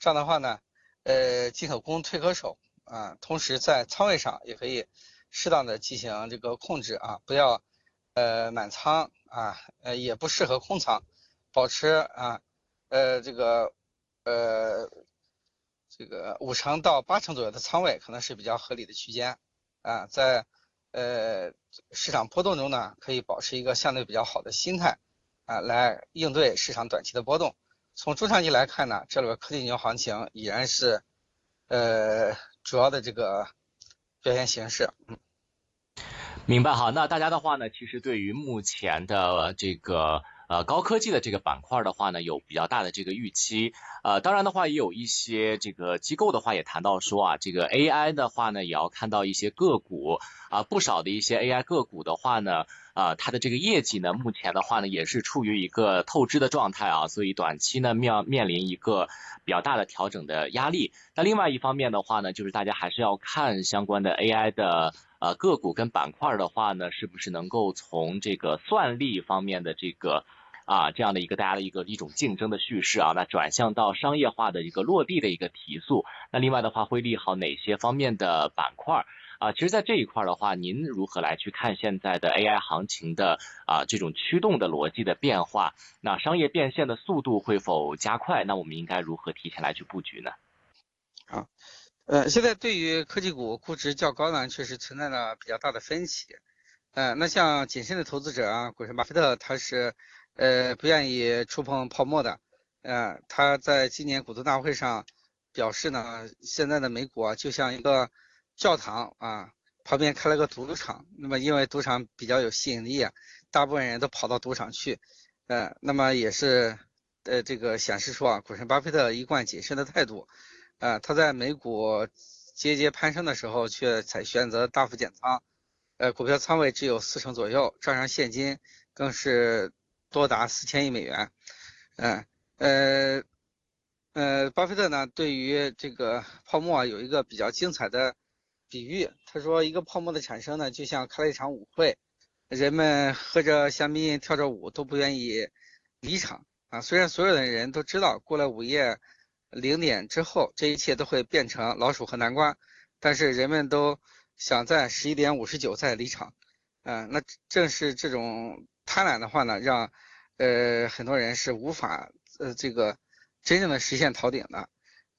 这样的话呢，进可攻退可守啊，同时在仓位上也可以适当的进行这个控制啊，不要满仓啊，也不适合空仓，保持啊这个50%到80%左右的仓位可能是比较合理的区间啊，在市场波动中呢，可以保持一个相对比较好的心态啊，来应对市场短期的波动。从中长期来看呢，这轮科技牛行情已然是主要的这个表现形式。 明白哈。那大家的话呢，其实对于目前的这个高科技的这个板块的话呢，有比较大的这个预期。当然的话，也有一些这个机构的话也谈到说啊，这个 AI 的话呢，也要看到一些个股不少的一些 AI 个股的话呢，它的这个业绩呢，目前的话呢，也是处于一个透支的状态啊，所以短期呢面临一个比较大的调整的压力。那另外一方面的话呢，就是大家还是要看相关的 AI 的个股跟板块的话呢，是不是能够从这个算力方面的这个这样的一个大家的一种竞争的叙事啊，那转向到商业化的一个落地的一个提速。那另外的话，会利好哪些方面的板块？其实在这一块的话，您如何来去看现在的 AI 行情的这种驱动的逻辑的变化？那商业变现的速度会否加快？那我们应该如何提前来去布局呢？ 现在对于科技股估值较高呢，确实存在了比较大的分歧。那像谨慎的投资者啊，股神巴菲特他是不愿意触碰泡沫的。他在今年股东大会上表示呢，现在的美股就像一个教堂啊，旁边开了个赌场。那么因为赌场比较有吸引力，大部分人都跑到赌场去。那么也是这个显示出股神巴菲特一贯谨慎的态度。他在美股节节攀升的时候，却才选择大幅减仓。股票仓位只有40%左右，账上现金更是多达4000亿美元。巴菲特呢对于这个泡沫有一个比较精彩的比喻，他说一个泡沫的产生呢，就像开了一场舞会，人们喝着香槟跳着舞都不愿意离场啊。虽然所有的人都知道过了午夜0点之后，这一切都会变成老鼠和南瓜，但是人们都想在11点59再离场。那正是这种贪婪的话呢，让很多人是无法这个真正的实现逃顶的。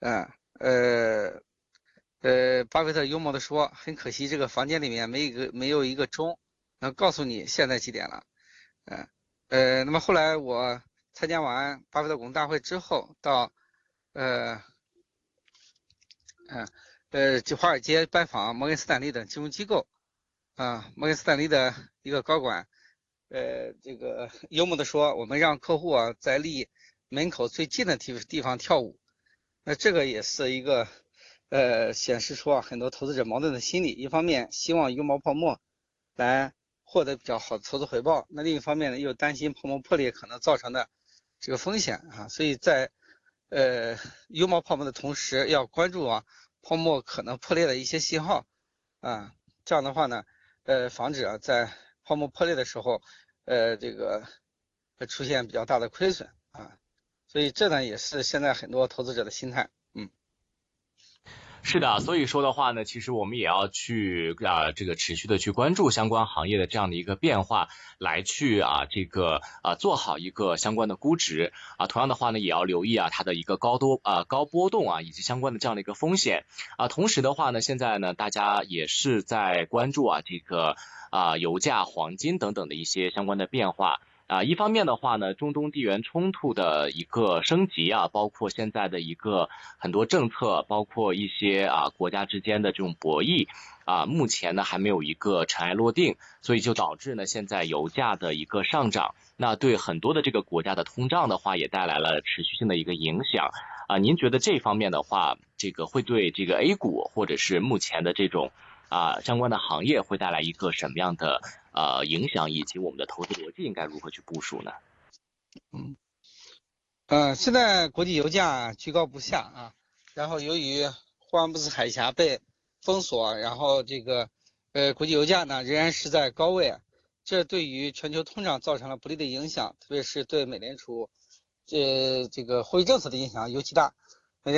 巴菲特幽默地说，很可惜这个房间里面没有一个钟能告诉你现在几点了。那么后来我参加完巴菲特股东大会之后，到华尔街拜访摩根斯坦利等金融机构。摩根斯坦利的一个高管这个幽默地说，我们让客户在离门口最近的地方跳舞。那这个也是一个显示出很多投资者矛盾的心理，一方面希望油毛泡沫来获得比较好的投资回报，那另一方面呢又担心泡沫破裂可能造成的这个风险所以在油毛泡沫的同时，要关注泡沫可能破裂的一些信号这样的话呢防止在泡沫破裂的时候这个出现比较大的亏损所以这呢也是现在很多投资者的心态。 是的，所以说的话呢，其实我们也要去这个持续的去关注相关行业的这样的一个变化，来去这个做好一个相关的估值同样的话呢，也要留意它的一个高波动以及相关的这样的一个风险同时的话呢，现在呢大家也是在关注这个油价、黄金等等的一些相关的变化。一方面的话呢，中东地缘冲突的一个升级包括现在的一个很多政策，包括一些国家之间的这种博弈目前呢还没有一个尘埃落定，所以就导致呢现在油价的一个上涨，那对很多的这个国家的通胀的话也带来了持续性的一个影响您觉得这方面的话，这个会对这个 A 股或者是目前的这种相关的行业会带来一个什么样的影响，以及我们的投资逻辑应该如何去部署呢？ 现在国际油价居高不下然后由于霍尔木兹海峡被封锁，然后这个国际油价呢仍然是在高位这对于全球通胀造成了不利的影响，特别是对美联储这个货币政策的影响尤其大。